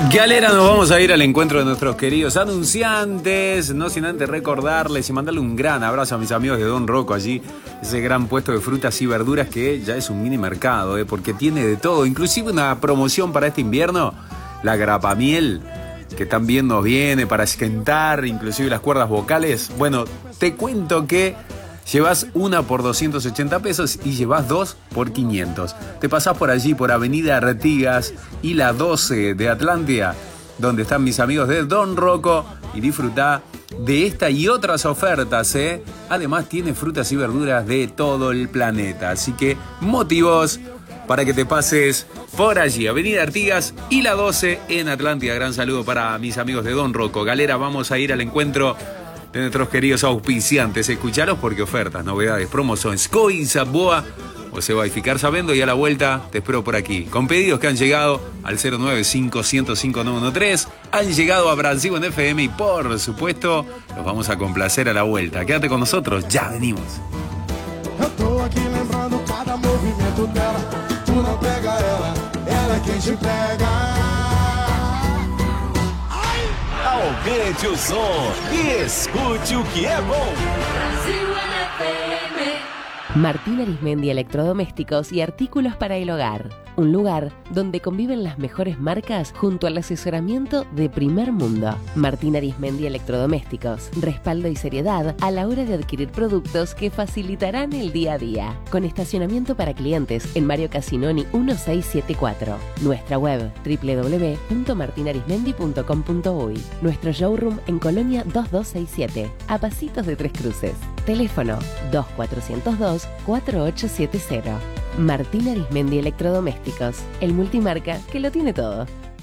Galera, nos vamos a ir al encuentro de nuestros queridos anunciantes, no sin antes recordarles y mandarle un gran abrazo a mis amigos de Don Rocco allí, ese gran puesto de frutas y verduras que ya es un mini mercado, porque tiene de todo, inclusive una promoción para este invierno, la grapamiel, que también nos viene para esquentar, inclusive las cuerdas vocales. Bueno, te cuento que llevas una por 280 pesos y llevas dos por 500. Te pasás por allí, por Avenida Artigas y la 12 de Atlántida, donde están mis amigos de Don Rocco, y disfrutá de esta y otras ofertas, Además tiene frutas y verduras de todo el planeta. Así que motivos para que te pases por allí. Avenida Artigas y la 12 en Atlántida. Gran saludo para mis amigos de Don Rocco. Galera, vamos a ir al encuentro de nuestros queridos auspiciantes. Escucharos porque ofertas, novedades, promos son SCOI, Saboa o se va a ficar sabiendo, y a la vuelta te espero por aquí con pedidos que han llegado al 095-105-913, han llegado a Brasil en FM y por supuesto los vamos a complacer a la vuelta. Quédate con nosotros, ya venimos. Eu tô aqui lembrando cada movimento dela. Tu não pega ela, ela é quem te pega. Aumente o som e escute o que é bom. Brasil FM. Martín Arismendi Electrodomésticos y Artículos para el Hogar. Un lugar donde conviven las mejores marcas junto al asesoramiento de primer mundo. Martín Arismendi Electrodomésticos. Respaldo y seriedad a la hora de adquirir productos que facilitarán el día a día. Con estacionamiento para clientes en Mario Casinoni 1674. Nuestra web www.martinarismendi.com.uy. Nuestro showroom en Colonia 2267, a pasitos de Tres Cruces. Teléfono 2402-4870. Martín Arismendi Electrodomésticos, el multimarca que lo tiene todo.